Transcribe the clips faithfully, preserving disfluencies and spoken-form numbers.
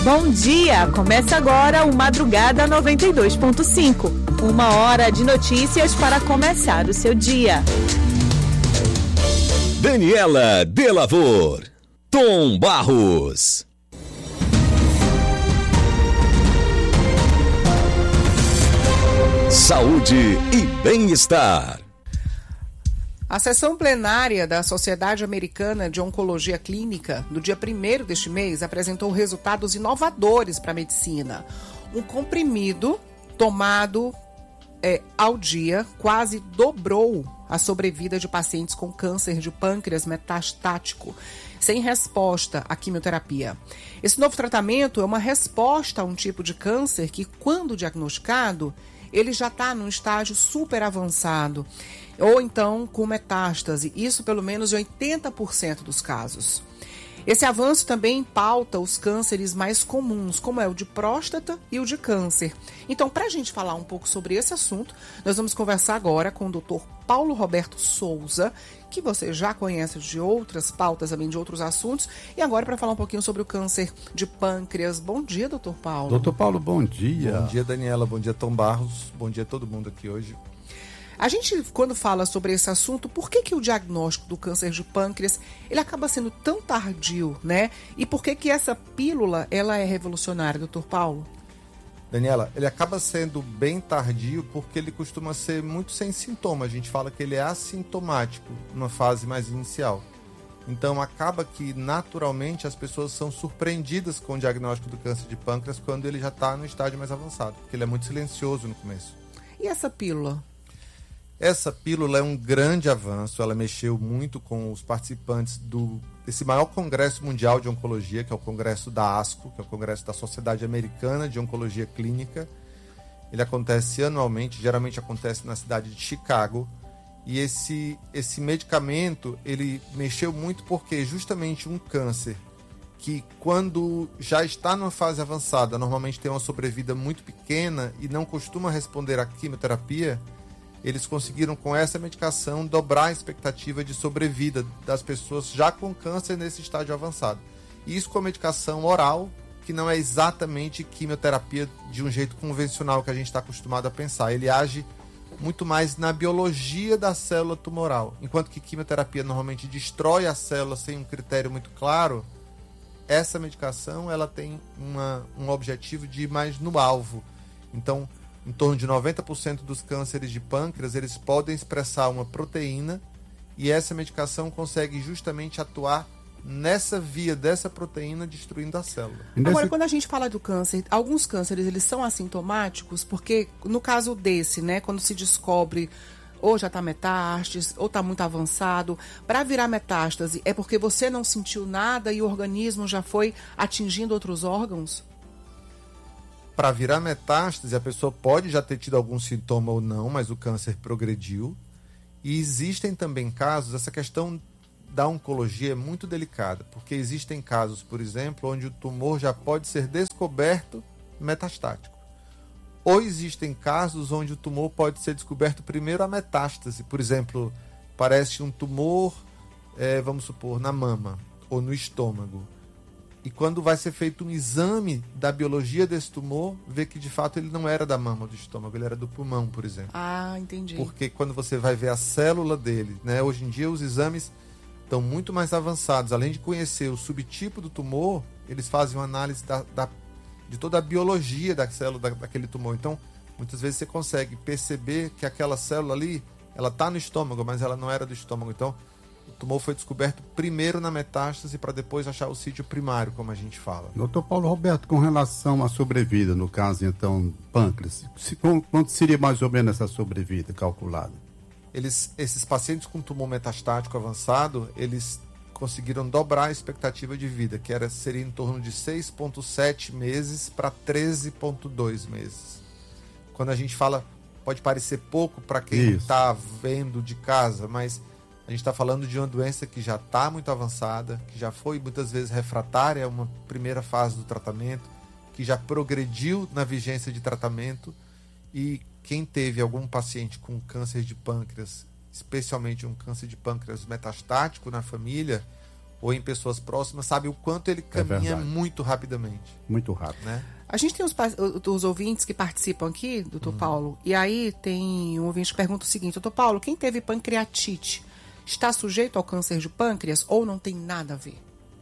Bom dia! Começa agora o Madrugada noventa e dois ponto cinco. Uma hora de notícias para começar o seu dia. Daniela Delavor, Tom Barros. Saúde e bem-estar. A sessão plenária da Sociedade Americana de Oncologia Clínica, no dia primeiro deste mês, apresentou resultados inovadores para a medicina. Um comprimido tomado é, ao dia quase dobrou a sobrevida de pacientes com câncer de pâncreas metastático, sem resposta à quimioterapia. Esse novo tratamento é uma resposta a um tipo de câncer que, quando diagnosticado, ele já está num estágio super avançado, ou então com metástase, isso pelo menos em oitenta por cento dos casos. Esse avanço também pauta os cânceres mais comuns, como é o de próstata e o de câncer. Então, para a gente falar um pouco sobre esse assunto, nós vamos conversar agora com o doutor Paulo Roberto Souza, que você já conhece de outras pautas, também de outros assuntos, e agora para falar um pouquinho sobre o câncer de pâncreas. Bom dia, doutor Paulo. Doutor Paulo, bom dia. Bom dia, Daniela. Bom dia, Tom Barros. Bom dia a todo mundo aqui hoje. A gente, quando fala sobre esse assunto, por que que o diagnóstico do câncer de pâncreas, ele acaba sendo tão tardio, né? E por que que essa pílula, ela é revolucionária, doutor Paulo? Daniela, ele acaba sendo bem tardio porque ele costuma ser muito sem sintoma. A gente fala que ele é assintomático numa fase mais inicial. Então, acaba que, naturalmente, as pessoas são surpreendidas com o diagnóstico do câncer de pâncreas quando ele já está no estágio mais avançado, porque ele é muito silencioso no começo. E essa pílula? Essa pílula é um grande avanço, ela mexeu muito com os participantes do, desse maior congresso mundial de oncologia, que é o congresso da ASCO, que é o congresso da Sociedade Americana de Oncologia Clínica. Ele acontece anualmente, geralmente acontece na cidade de Chicago, e esse, esse medicamento, ele mexeu muito porque justamente um câncer que, quando já está numa fase avançada, normalmente tem uma sobrevida muito pequena e não costuma responder à quimioterapia, eles conseguiram, com essa medicação, dobrar a expectativa de sobrevida das pessoas já com câncer nesse estágio avançado. E isso com a medicação oral, que não é exatamente quimioterapia de um jeito convencional que a gente está acostumado a pensar. Ele age muito mais na biologia da célula tumoral. Enquanto que quimioterapia normalmente destrói a célula sem um critério muito claro, essa medicação ela tem uma, um objetivo de ir mais no alvo. Então, em torno de noventa por cento dos cânceres de pâncreas, eles podem expressar uma proteína e essa medicação consegue justamente atuar nessa via dessa proteína, destruindo a célula. Agora, quando a gente fala do câncer, alguns cânceres, eles são assintomáticos, porque no caso desse, né, quando se descobre ou já está metástase, ou está muito avançado, para virar metástase, é porque você não sentiu nada e o organismo já foi atingindo outros órgãos? Para virar metástase, a pessoa pode já ter tido algum sintoma ou não, mas o câncer progrediu. E existem também casos, essa questão da oncologia é muito delicada, porque existem casos, por exemplo, onde o tumor já pode ser descoberto metastático. Ou existem casos onde o tumor pode ser descoberto primeiro a metástase. Por exemplo, parece um tumor, é, vamos supor, na mama ou no estômago. E quando vai ser feito um exame da biologia desse tumor, vê que de fato ele não era da mama ou do estômago, ele era do pulmão, por exemplo. Ah, entendi. Porque quando você vai ver a célula dele, né, hoje em dia os exames estão muito mais avançados. Além de conhecer o subtipo do tumor, eles fazem uma análise da, da, de toda a biologia da célula da, daquele tumor. Então, muitas vezes você consegue perceber que aquela célula ali, ela está no estômago, mas ela não era do estômago. Então, o tumor foi descoberto primeiro na metástase para depois achar o sítio primário, como a gente fala. Doutor Paulo Roberto, com relação à sobrevida, no caso, então, pâncreas, se, quanto seria mais ou menos essa sobrevida calculada? Eles, esses pacientes com tumor metastático avançado, eles conseguiram dobrar a expectativa de vida, que era, seria em torno de seis vírgula sete meses para treze vírgula dois meses. Quando a gente fala, pode parecer pouco para quem está vendo de casa, mas a gente está falando de uma doença que já está muito avançada, que já foi muitas vezes refratária a uma primeira fase do tratamento, que já progrediu na vigência de tratamento, e quem teve algum paciente com câncer de pâncreas, especialmente um câncer de pâncreas metastático na família, ou em pessoas próximas, sabe o quanto ele caminha É muito rapidamente. Muito rápido. Né? A gente tem os, os ouvintes que participam aqui, doutor uhum. Paulo, e aí tem um ouvinte que pergunta o seguinte: doutor Paulo, quem teve pancreatite está sujeito ao câncer de pâncreas ou não tem nada a ver?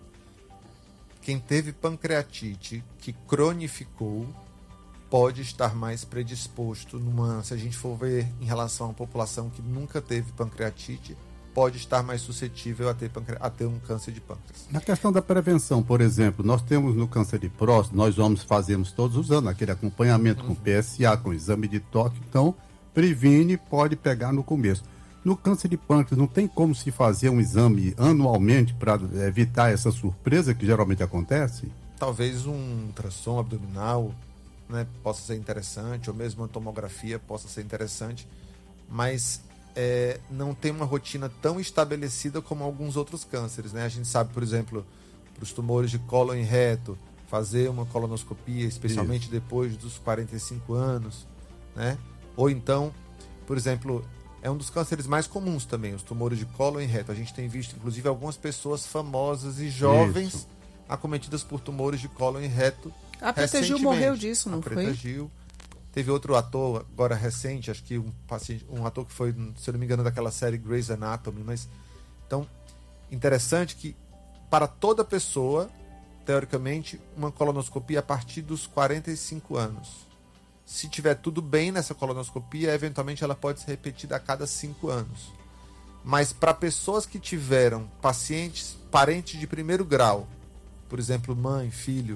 Quem teve pancreatite que cronificou pode estar mais predisposto numa, se a gente for ver em relação à população que nunca teve pancreatite, pode estar mais suscetível a ter, pancre... a ter um câncer de pâncreas. Na questão da prevenção, por exemplo, nós temos no câncer de próstata, nós homens fazemos todos os anos aquele acompanhamento uhum. com P S A, com exame de toque, então previne, pode pegar no começo. No câncer de pâncreas, não tem como se fazer um exame anualmente para evitar essa surpresa que geralmente acontece? Talvez um ultrassom abdominal, né, possa ser interessante, ou mesmo uma tomografia possa ser interessante, mas é, não tem uma rotina tão estabelecida como alguns outros cânceres. Né? A gente sabe, por exemplo, para os tumores de cólon e reto, fazer uma colonoscopia, especialmente Isso. depois dos quarenta e cinco anos, né? Ou então, por exemplo, é um dos cânceres mais comuns também, os tumores de cólon e reto. A gente tem visto, inclusive, algumas pessoas famosas e jovens Isso. acometidas por tumores de cólon e reto. A Preta Gil morreu disso, não a foi? Preta Gil. Teve outro ator, agora recente, acho que um, paciente, um ator que foi, se eu não me engano, daquela série Grey's Anatomy. Mas, então, interessante que para toda pessoa, teoricamente, uma colonoscopia a partir dos quarenta e cinco anos. Se tiver tudo bem nessa colonoscopia, eventualmente ela pode ser repetida a cada cinco anos. Mas para pessoas que tiveram pacientes, parentes de primeiro grau, por exemplo, mãe, filho,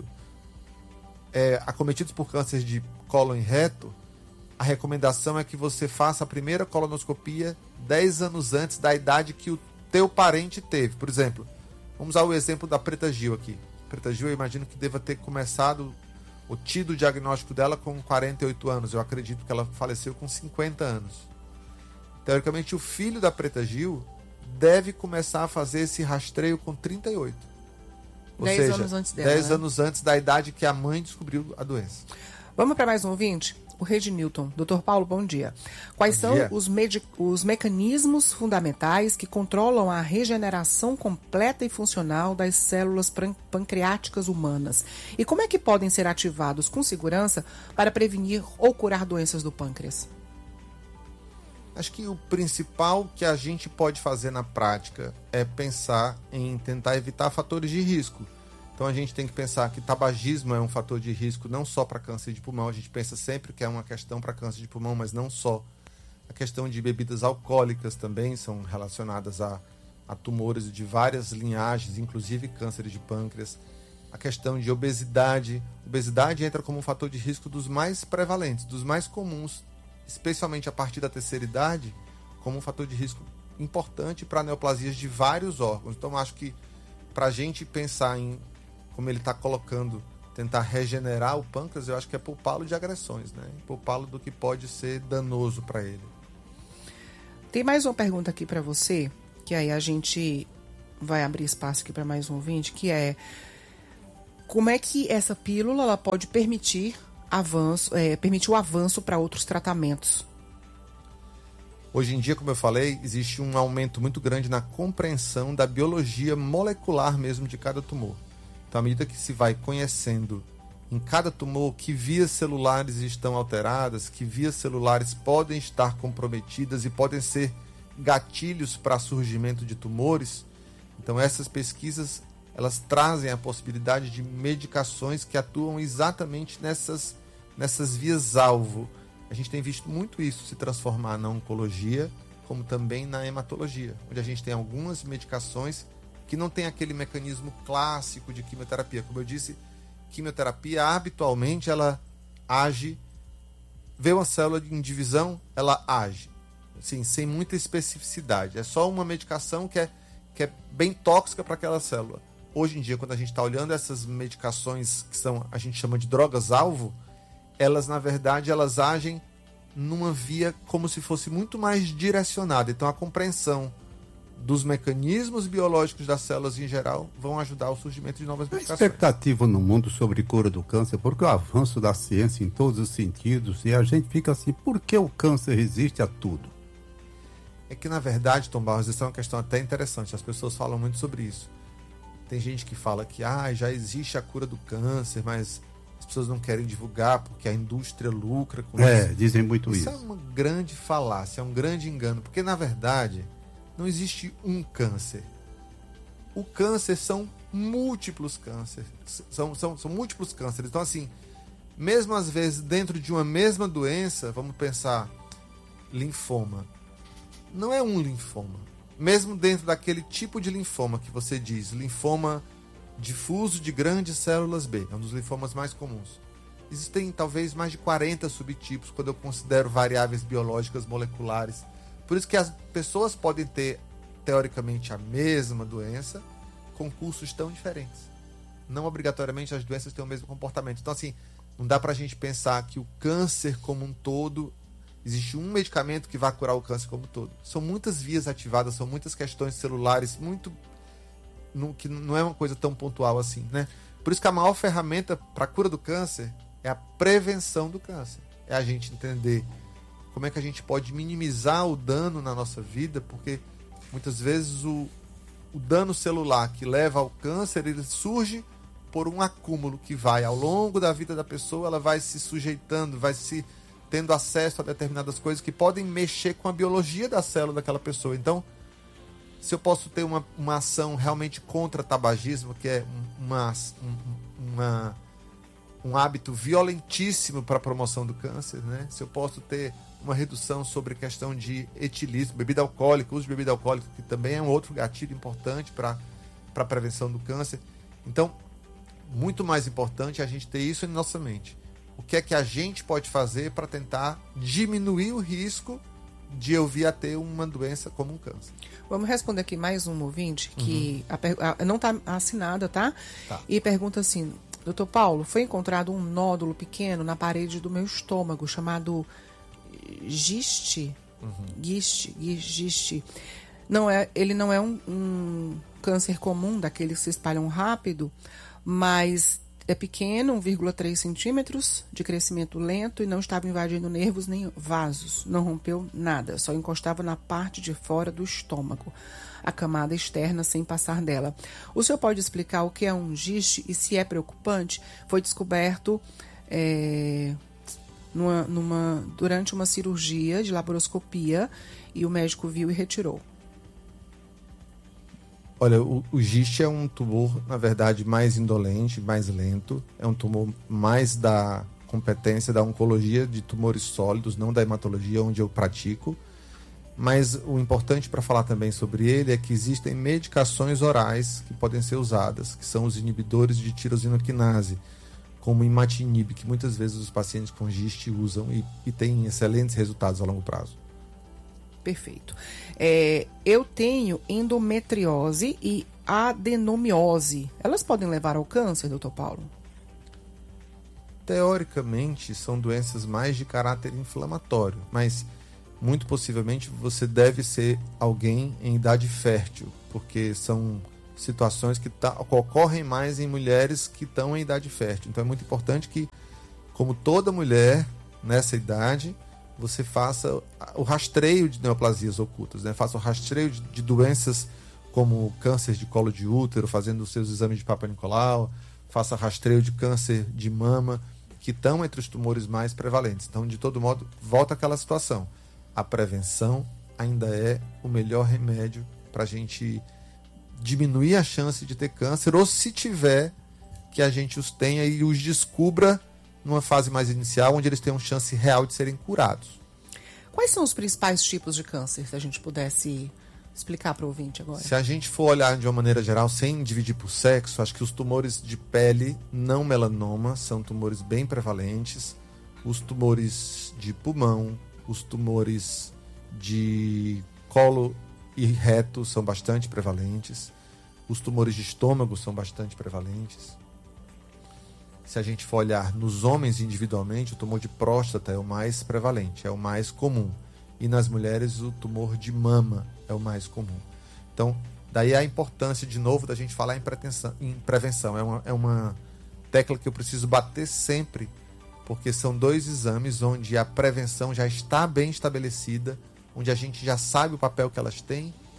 É, acometidos por câncer de cólon e reto, a recomendação é que você faça a primeira colonoscopia dez anos antes da idade que o teu parente teve. Por exemplo, vamos usar o exemplo da Preta Gil aqui. Preta Gil, eu imagino que deva ter começado ou tido o diagnóstico dela com quarenta e oito anos. Eu acredito que ela faleceu com cinquenta anos. Teoricamente, o filho da Preta Gil deve começar a fazer esse rastreio com trinta e oito. Ou dez seja, anos antes dela, dez né? anos antes da idade que a mãe descobriu a doença. Vamos para mais um ouvinte? O Regi Newton. doutor Paulo, bom dia. Quais bom são dia. Os, medi- os mecanismos fundamentais que controlam a regeneração completa e funcional das células pan- pancreáticas humanas? E como é que podem ser ativados com segurança para prevenir ou curar doenças do pâncreas? Acho que o principal que a gente pode fazer na prática é pensar em tentar evitar fatores de risco. Então a gente tem que pensar que tabagismo é um fator de risco não só para câncer de pulmão, a gente pensa sempre que é uma questão para câncer de pulmão, mas não só. A questão de bebidas alcoólicas também são relacionadas a, a tumores de várias linhagens, inclusive câncer de pâncreas. A questão de obesidade. Obesidade entra como um fator de risco dos mais prevalentes, dos mais comuns, especialmente a partir da terceira idade, como um fator de risco importante para neoplasias de vários órgãos. Então, acho que para a gente pensar em, como ele está colocando, tentar regenerar o pâncreas, eu acho que é poupá-lo de agressões, né? Poupá-lo do que pode ser danoso para ele. Tem mais uma pergunta aqui para você, que aí a gente vai abrir espaço aqui para mais um ouvinte, que é: como é que essa pílula ela pode permitir avanço, é, permitir o avanço para outros tratamentos? Hoje em dia, como eu falei, existe um aumento muito grande na compreensão da biologia molecular mesmo de cada tumor. Então, à medida que se vai conhecendo em cada tumor que vias celulares estão alteradas, que vias celulares podem estar comprometidas e podem ser gatilhos para surgimento de tumores, então essas pesquisas elas trazem a possibilidade de medicações que atuam exatamente nessas, nessas vias-alvo. A gente tem visto muito isso se transformar na oncologia, como também na hematologia, onde a gente tem algumas medicações que não tem aquele mecanismo clássico de quimioterapia. Como eu disse, quimioterapia habitualmente ela age, vê uma célula em divisão, ela age, assim, sem muita especificidade. É só uma medicação que é, que é bem tóxica para aquela célula. Hoje em dia, quando a gente está olhando essas medicações que são, a gente chama de drogas-alvo, elas, na verdade, elas agem numa via como se fosse muito mais direcionada. Então, a compreensão dos mecanismos biológicos das células em geral vão ajudar o surgimento de novas medicações. A expectativa no mundo sobre cura do câncer, porque o avanço da ciência em todos os sentidos, e a gente fica assim, por que o câncer resiste a tudo? É que, na verdade, Tom Barros, isso é uma questão até interessante. As pessoas falam muito sobre isso. Tem gente que fala que ah, já existe a cura do câncer, mas as pessoas não querem divulgar porque a indústria lucra com É, isso. dizem muito isso. Isso é uma grande falácia, é um grande engano, porque na verdade não existe um câncer. O câncer são múltiplos cânceres, são, são, são múltiplos cânceres. Então assim, mesmo às vezes dentro de uma mesma doença, vamos pensar linfoma, não é um linfoma. Mesmo dentro daquele tipo de linfoma que você diz, linfoma difuso de grandes células B, é um dos linfomas mais comuns. Existem talvez mais de quarenta subtipos quando eu considero variáveis biológicas moleculares. Por isso que as pessoas podem ter, teoricamente, a mesma doença com cursos tão diferentes. Não obrigatoriamente as doenças têm o mesmo comportamento. Então, assim, não dá pra gente pensar que o câncer como um todo, existe um medicamento que vai curar o câncer como um todo. São muitas vias ativadas, são muitas questões celulares, muito no, que não é uma coisa tão pontual assim, né? Por isso que a maior ferramenta para a cura do câncer é a prevenção do câncer. É a gente entender como é que a gente pode minimizar o dano na nossa vida, porque muitas vezes o, o dano celular que leva ao câncer, ele surge por um acúmulo que vai ao longo da vida da pessoa, ela vai se sujeitando, vai se tendo acesso a determinadas coisas que podem mexer com a biologia da célula daquela pessoa. Então, se eu posso ter uma, uma ação realmente contra tabagismo, que é uma, uma, um hábito violentíssimo para a promoção do câncer, né? Se eu posso ter uma redução sobre questão de etilismo, bebida alcoólica, uso de bebida alcoólica, que também é um outro gatilho importante para a prevenção do câncer. Então, muito mais importante é a gente ter isso em nossa mente. O que é que a gente pode fazer para tentar diminuir o risco de eu vir a ter uma doença como um câncer? Vamos responder aqui mais um ouvinte que uhum. a, a, não está assinada, tá? tá? E pergunta assim, doutor Paulo, foi encontrado um nódulo pequeno na parede do meu estômago chamado giste, uhum. giste, giste. Não é, ele não é um, um câncer comum, daqueles que se espalham rápido, mas é pequeno, um vírgula três centímetros, de crescimento lento e não estava invadindo nervos nem vasos. Não rompeu nada, só encostava na parte de fora do estômago, a camada externa sem passar dela. O senhor pode explicar o que é um giste e se é preocupante? Foi descoberto é, numa, numa, durante uma cirurgia de laparoscopia e o médico viu e retirou. Olha, o, o giste é um tumor, na verdade, mais indolente, mais lento. É um tumor mais da competência da oncologia de tumores sólidos, não da hematologia, onde eu pratico. Mas o importante para falar também sobre ele é que existem medicações orais que podem ser usadas, que são os inibidores de tirosina quinase, como imatinib, que muitas vezes os pacientes com giste usam e, e têm excelentes resultados a longo prazo. Perfeito. É, eu tenho endometriose e adenomiose. Elas podem levar ao câncer, doutor Paulo? Teoricamente, são doenças mais de caráter inflamatório, mas muito possivelmente você deve ser alguém em idade fértil, porque são situações que tá, ocorrem mais em mulheres que estão em idade fértil. Então é muito importante que, como toda mulher nessa idade, você faça o rastreio de neoplasias ocultas, né? Faça o rastreio de, de doenças como câncer de colo de útero, fazendo os seus exames de Papa Nicolau, faça rastreio de câncer de mama, que estão entre os tumores mais prevalentes. Então, de todo modo, volta àquela situação. A prevenção ainda é o melhor remédio para a gente diminuir a chance de ter câncer, ou se tiver, que a gente os tenha e os descubra numa fase mais inicial, onde eles tenham chance real de serem curados. Quais são os principais tipos de câncer, se a gente pudesse explicar para o ouvinte agora? Se a gente for olhar de uma maneira geral, sem dividir por sexo, acho que os tumores de pele não melanoma são tumores bem prevalentes, os tumores de pulmão, os tumores de colo e reto são bastante prevalentes, os tumores de estômago são bastante prevalentes. Se a gente for olhar nos homens individualmente, o tumor de próstata é o mais prevalente, é o mais comum. E nas mulheres, o tumor de mama é o mais comum. Então, daí a importância, de novo, da gente falar em, pretensão, em prevenção. É uma, é uma tecla que eu preciso bater sempre, porque são dois exames onde a prevenção já está bem estabelecida, onde a gente já sabe o papel que elas têm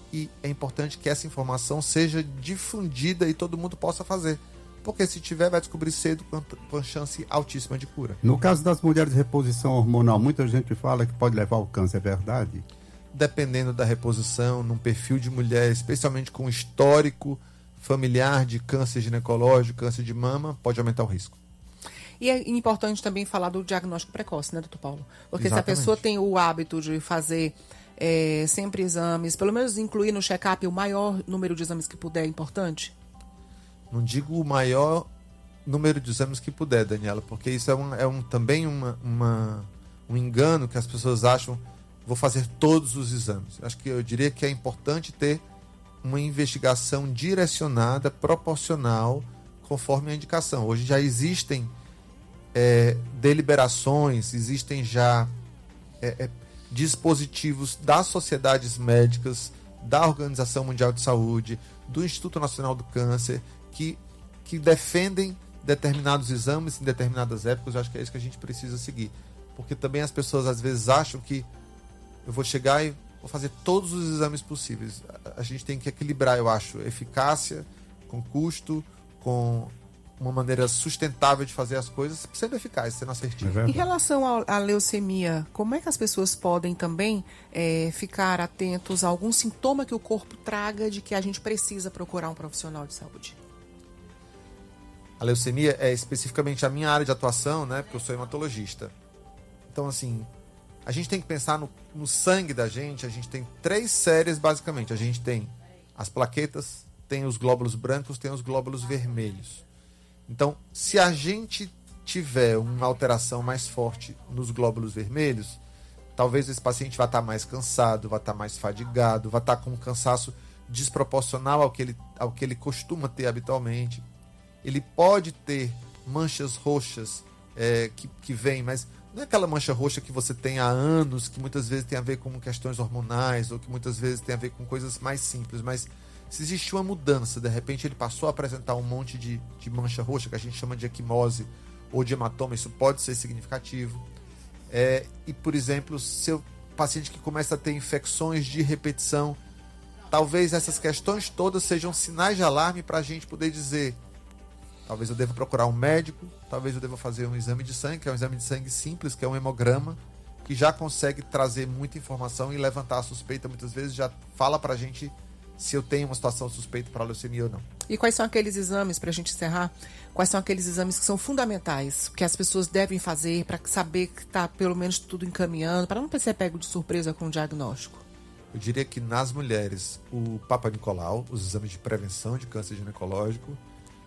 e é importante que essa informação seja difundida e todo mundo possa fazer. Porque se tiver, vai descobrir cedo com chance altíssima de cura. No caso das mulheres de reposição hormonal, muita gente fala que pode levar ao câncer, é verdade? Dependendo da reposição, num perfil de mulher, especialmente com histórico familiar de câncer ginecológico, câncer de mama, pode aumentar o risco. E é importante também falar do diagnóstico precoce, né, doutor Paulo? Porque Exatamente. Se a pessoa tem o hábito de fazer é, sempre exames, pelo menos incluir no check-up o maior número de exames que puder, é importante? Não digo o maior número de exames que puder, Daniela, porque isso é, um, é um, também uma, uma, um engano que as pessoas acham, vou fazer todos os exames. Acho que eu diria que é importante ter uma investigação direcionada, proporcional, conforme a indicação. Hoje já existem é, deliberações, existem já é, é, dispositivos das sociedades médicas, da Organização Mundial de Saúde, do Instituto Nacional do Câncer, que, que defendem determinados exames em determinadas épocas. Eu acho que é isso que a gente precisa seguir. Porque também as pessoas às vezes acham que eu vou chegar e vou fazer todos os exames possíveis. A gente tem que equilibrar, eu acho, eficácia com custo, com uma maneira sustentável de fazer as coisas, sendo eficaz, sendo assertivo. Em relação à leucemia, como é que as pessoas podem também é, ficar atentos a algum sintoma que o corpo traga de que a gente precisa procurar um profissional de saúde? A leucemia é especificamente a minha área de atuação, né? Porque eu sou hematologista. Então, assim, a gente tem que pensar no, no sangue da gente. A gente tem três séries, basicamente. A gente tem as plaquetas, tem os glóbulos brancos, tem os glóbulos vermelhos. Então, se a gente tiver uma alteração mais forte nos glóbulos vermelhos, talvez esse paciente vá estar mais cansado, vá estar mais fadigado, vá estar com um cansaço desproporcional ao que ele, ao que ele costuma ter habitualmente. Ele pode ter manchas roxas é, que, que vêm, mas não é aquela mancha roxa que você tem há anos, que muitas vezes tem a ver com questões hormonais, ou que muitas vezes tem a ver com coisas mais simples, mas se existiu uma mudança, de repente ele passou a apresentar um monte de, de mancha roxa, que a gente chama de equimose ou de hematoma, isso pode ser significativo. É, e, por exemplo, se o paciente que começa a ter infecções de repetição, talvez essas questões todas sejam sinais de alarme para a gente poder dizer: talvez eu deva procurar um médico, talvez eu deva fazer um exame de sangue, que é um exame de sangue simples, que é um hemograma, que já consegue trazer muita informação e levantar a suspeita, muitas vezes já fala para a gente se eu tenho uma situação suspeita para leucemia ou não. E quais são aqueles exames, para a gente encerrar, quais são aqueles exames que são fundamentais, que as pessoas devem fazer para saber que está pelo menos tudo encaminhando, para não ser pego de surpresa com o diagnóstico? Eu diria que nas mulheres, o Papa Nicolau, os exames de prevenção de câncer ginecológico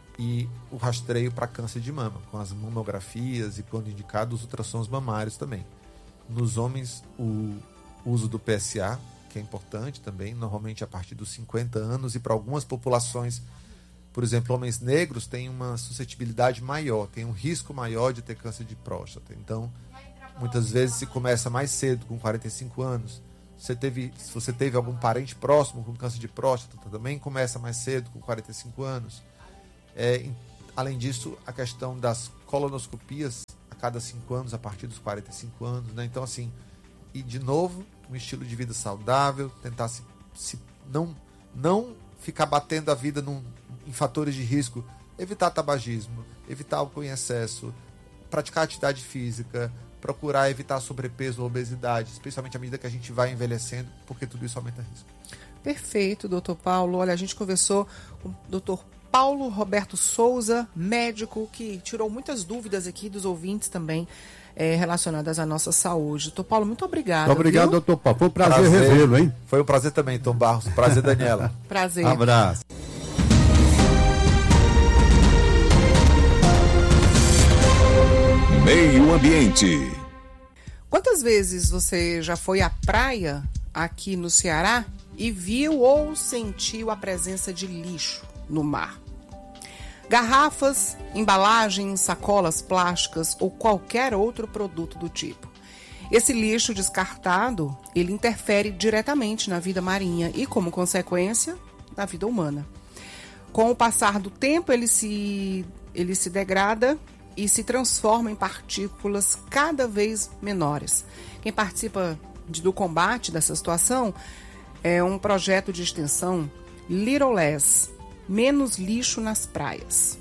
e o rastreio para câncer de mama, com as mamografias e, quando indicado, os ultrassons mamários também. Nos homens, o uso do P S A, que é importante também, normalmente a partir dos cinquenta anos, e para algumas populações, por exemplo, homens negros têm uma suscetibilidade maior, têm um risco maior de ter câncer de próstata. Então, muitas vezes se começa mais cedo, com quarenta e cinco anos. Você teve, se você teve algum parente próximo com câncer de próstata, também começa mais cedo, com quarenta e cinco anos. É, além disso, a questão das colonoscopias a cada cinco anos, a partir dos quarenta e cinco anos, né? Então, assim, e de novo, um estilo de vida saudável, tentar se, se não, não ficar batendo a vida num, em fatores de risco, evitar tabagismo, evitar álcool em excesso, praticar atividade física, procurar evitar sobrepeso ou obesidade, especialmente à medida que a gente vai envelhecendo, porque tudo isso aumenta risco. Perfeito, doutor Paulo. Olha, a gente conversou com o doutor Paulo Roberto Souza, médico, que tirou muitas dúvidas aqui dos ouvintes também, é, relacionadas à nossa saúde. Doutor Paulo, muito obrigado. Muito obrigado, viu? doutor Paulo. Foi um prazer, Prazer. revê-lo, hein? Foi um prazer também, Tom Barros. Prazer, Daniela. Prazer. Abraço. Meio Ambiente. Quantas vezes você já foi à praia aqui no Ceará e viu ou sentiu a presença de lixo no mar? Garrafas, embalagens, sacolas plásticas ou qualquer outro produto do tipo. Esse lixo descartado, ele interfere diretamente na vida marinha e, como consequência, na vida humana. Com o passar do tempo, ele se, ele se degrada e se transforma em partículas cada vez menores. Quem participa de, do combate dessa situação é um projeto de extensão Little Less, Menos Lixo nas Praias,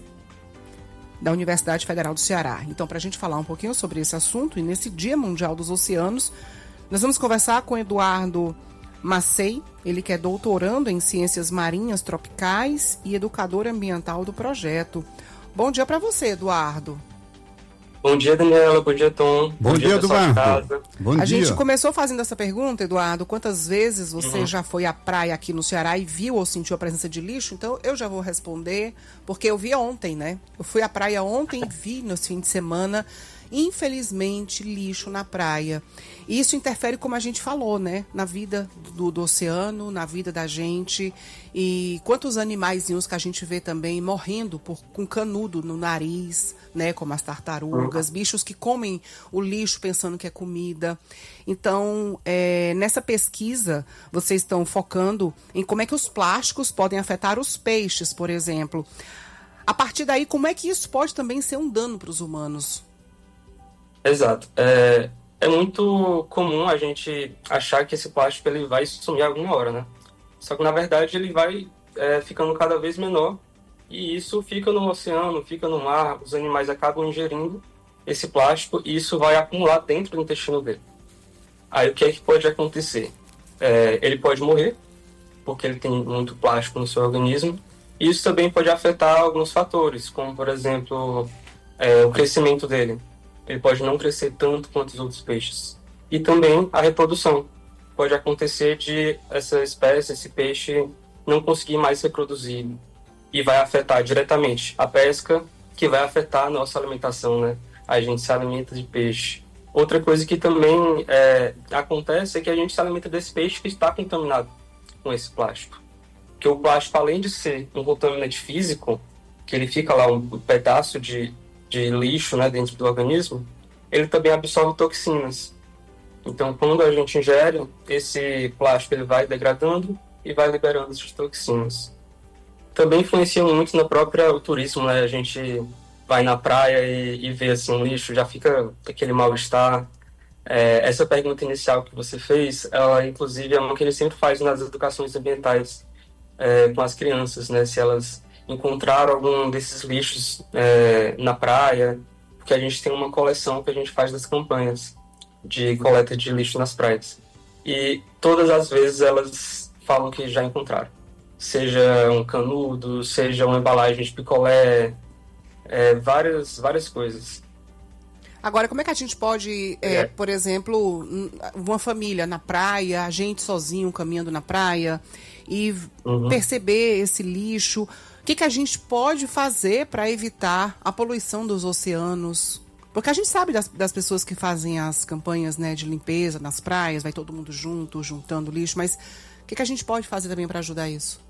da Universidade Federal do Ceará. Então, para a gente falar um pouquinho sobre esse assunto, e nesse Dia Mundial dos Oceanos, nós vamos conversar com Eduardo Macei, ele que é doutorando em Ciências Marinhas Tropicais e educador ambiental do projeto. Bom dia para você, Eduardo. Bom dia, Daniela. Bom dia, Tom. Bom, Bom dia, dia Eduardo. Bom a dia. gente começou fazendo essa pergunta, Eduardo, quantas vezes você uhum. já foi à praia aqui no Ceará e viu ou sentiu a presença de lixo? Então, eu já vou responder, porque eu vi ontem, né? Eu fui à praia ontem e vi nos fins de semana, infelizmente, lixo na praia. E isso interfere, como a gente falou, né? Na vida do, do oceano, na vida da gente. E quantos animaizinhos que a gente vê também morrendo por, com canudo no nariz, né? Como as tartarugas, bichos que comem o lixo pensando que é comida. Então, é, nessa pesquisa, vocês estão focando em como é que os plásticos podem afetar os peixes, por exemplo. A partir daí, como é que isso pode também ser um dano para os humanos? Exato. É, é muito comum a gente achar que esse plástico ele vai sumir alguma hora, né? Só que, na verdade, ele vai é, ficando cada vez menor e isso fica no oceano, fica no mar, os animais acabam ingerindo esse plástico e isso vai acumular dentro do intestino dele. Aí, o que é que pode acontecer? É, ele pode morrer, porque ele tem muito plástico no seu organismo, e isso também pode afetar alguns fatores, como, por exemplo, é, o crescimento dele. Ele pode não crescer tanto quanto os outros peixes. E também a reprodução. Pode acontecer de essa espécie, esse peixe, não conseguir mais se reproduzir. E vai afetar diretamente a pesca, que vai afetar a nossa alimentação, né? A gente se alimenta de peixe. Outra coisa que também é, acontece é que a gente se alimenta desse peixe que está contaminado com esse plástico. Porque o plástico, além de ser um contaminante físico, que ele fica lá um pedaço de... de lixo, né, dentro do organismo, ele também absorve toxinas. Então, quando a gente ingere, esse plástico ele vai degradando e vai liberando essas toxinas. Também influencia muito na própria o turismo, né? A gente vai na praia e, e vê assim, um lixo, já fica aquele mal-estar. É, essa pergunta inicial que você fez, ela inclusive é uma que ele sempre faz nas educações ambientais é, com as crianças, né? Se elas encontraram algum desses lixos é, na praia, porque a gente tem uma coleção que a gente faz das campanhas de coleta de lixo nas praias. E todas as vezes elas falam que já encontraram. Seja um canudo, seja uma embalagem de picolé, é, várias, várias coisas. Agora, como é que a gente pode, é, é. por exemplo, uma família na praia, a gente sozinho caminhando na praia e uhum. perceber esse lixo? O que, que a gente pode fazer para evitar a poluição dos oceanos? Porque a gente sabe das, das pessoas que fazem as campanhas, né, de limpeza nas praias, vai todo mundo junto, juntando lixo, mas o que, que a gente pode fazer também para ajudar isso?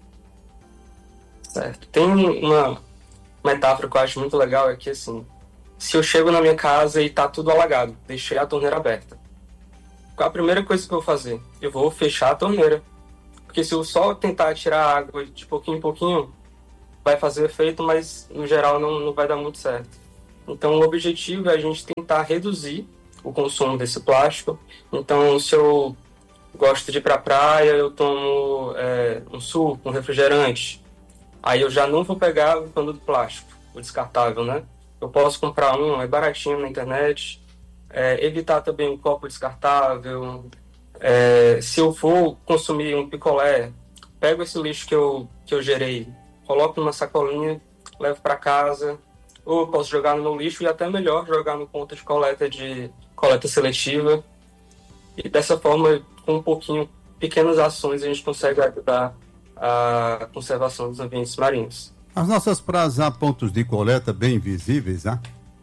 Certo. Tem uma metáfora que eu acho muito legal, é que assim, se eu chego na minha casa e tá tudo alagado, deixei a torneira aberta, qual a primeira coisa que eu vou fazer? Eu vou fechar a torneira. Porque se eu só tentar tirar a água de pouquinho em pouquinho, vai fazer efeito, mas no geral não, não vai dar muito certo. Então o objetivo é a gente tentar reduzir o consumo desse plástico. Então se eu gosto de ir para a praia, eu tomo é, um suco, um refrigerante, aí eu já não vou pegar o canudo plástico, o descartável, né? Eu posso comprar um, é baratinho na internet, é, evitar também um copo descartável. É, se eu for consumir um picolé, pego esse lixo que eu, que eu gerei, coloco numa sacolinha, levo para casa, ou posso jogar no meu lixo e até melhor jogar no ponto de coleta de coleta seletiva. E dessa forma, com um pouquinho, pequenas ações, a gente consegue ajudar a conservação dos ambientes marinhos. As nossas praias há pontos de coleta bem visíveis, né?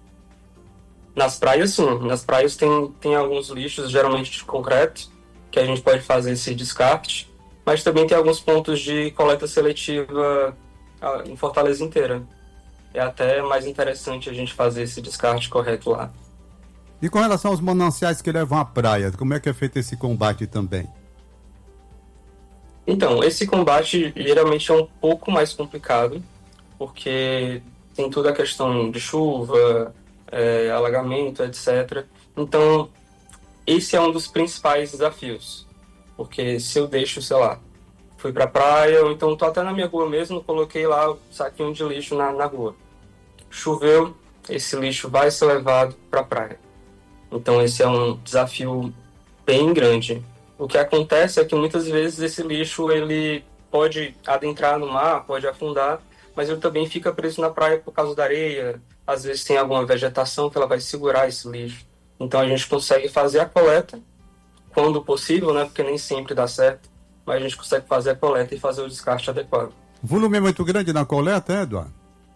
Nas praias, sim. Nas praias tem, tem alguns lixos, geralmente de concreto, que a gente pode fazer esse descarte, mas também tem alguns pontos de coleta seletiva em Fortaleza inteira. É até mais interessante a gente fazer esse descarte correto lá. E com relação aos mananciais que levam à praia, como é que é feito esse combate também? Então, esse combate geralmente é um pouco mais complicado, porque tem toda a questão de chuva, é, alagamento, etcétera. Então, esse é um dos principais desafios. Porque se eu deixo, sei lá, fui pra praia, ou então tô até na minha rua mesmo, coloquei lá o saquinho de lixo na, na rua. Choveu, esse lixo vai ser levado pra praia. Então esse é um desafio bem grande. O que acontece é que muitas vezes esse lixo ele pode adentrar no mar, pode afundar, mas ele também fica preso na praia por causa da areia. Às vezes tem alguma vegetação que ela vai segurar esse lixo. Então a gente consegue fazer a coleta quando possível, né? Porque nem sempre dá certo, mas a gente consegue fazer a coleta e fazer o descarte adequado. O volume é muito grande na coleta, é, Eduardo?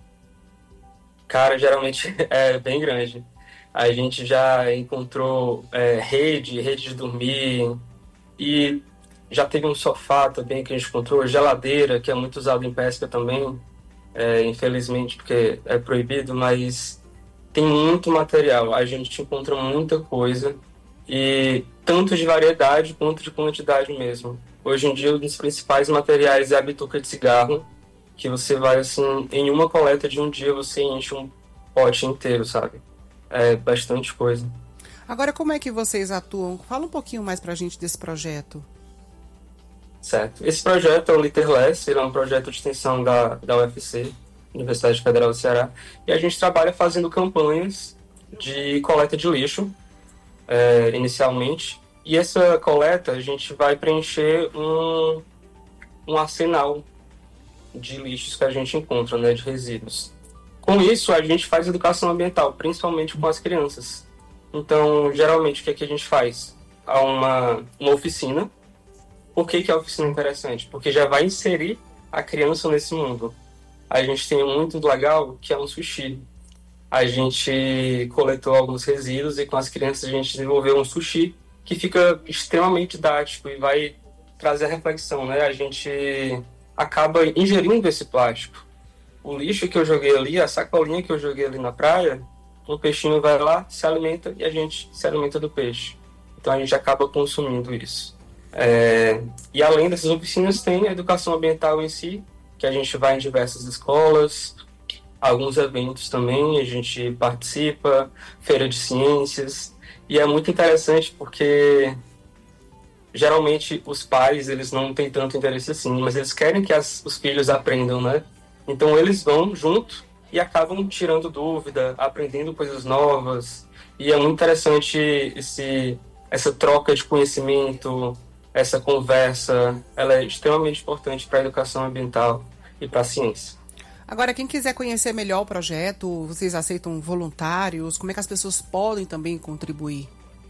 Cara, geralmente é bem grande. A gente já encontrou é, rede, rede de dormir, e já teve um sofá também que a gente encontrou, geladeira, que é muito usado em pesca também, é, infelizmente porque é proibido, mas tem muito material. A gente encontra muita coisa, e tanto de variedade quanto de quantidade mesmo. Hoje em dia, um dos principais materiais é a bituca de cigarro, que você vai, assim, em uma coleta de um dia, você enche um pote inteiro, sabe? É bastante coisa. Agora, como é que vocês atuam? Fala um pouquinho mais pra gente desse projeto. Certo. Esse projeto é o Literless, ele é um projeto de extensão da, da U F C, Universidade Federal do Ceará, e a gente trabalha fazendo campanhas de coleta de lixo, é, inicialmente, e essa coleta a gente vai preencher um, um arsenal de lixos que a gente encontra, né, de resíduos. Com isso, a gente faz educação ambiental, principalmente com as crianças. Então, geralmente, o que, é que a gente faz? Há uma, uma oficina. Por que, que a oficina é interessante? Porque já vai inserir a criança nesse mundo. A gente tem um muito legal, que é um sushi. A gente coletou alguns resíduos e com as crianças a gente desenvolveu um sushi que fica extremamente didático e vai trazer a reflexão, né? A gente acaba ingerindo esse plástico. O lixo que eu joguei ali, a sacolinha que eu joguei ali na praia, o peixinho vai lá, se alimenta e a gente se alimenta do peixe. Então a gente acaba consumindo isso. É... E além dessas oficinas, tem a educação ambiental em si, que a gente vai em diversas escolas, alguns eventos também, a gente participa, feira de ciências, e é muito interessante porque geralmente os pais, eles não têm tanto interesse assim, mas eles querem que as, os filhos aprendam, né? Então eles vão junto e acabam tirando dúvida, aprendendo coisas novas, e é muito interessante esse, essa troca de conhecimento, essa conversa, ela é extremamente importante para a educação ambiental e para a ciência. Agora, quem quiser conhecer melhor o projeto, vocês aceitam voluntários? Como é que as pessoas podem também contribuir?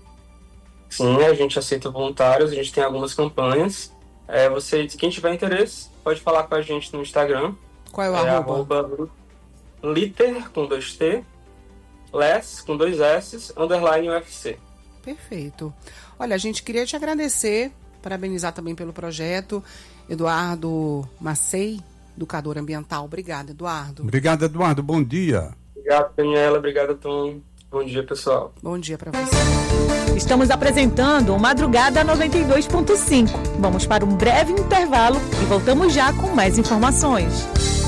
Sim, a gente aceita voluntários, a gente tem algumas campanhas. É, você, quem tiver interesse, pode falar com a gente no Instagram. Qual é o é arroba? arroba liter, com dois T, less, com dois S, underline U F C. Perfeito. Olha, a gente queria te agradecer, parabenizar também pelo projeto. Eduardo Macei, educador ambiental. Obrigada, Eduardo. Obrigado, Eduardo. Bom dia. Obrigado, Daniela. Obrigado, Tom. Bom dia, pessoal. Bom dia para você. Estamos apresentando o Madrugada noventa e dois ponto cinco. Vamos para um breve intervalo e voltamos já com mais informações.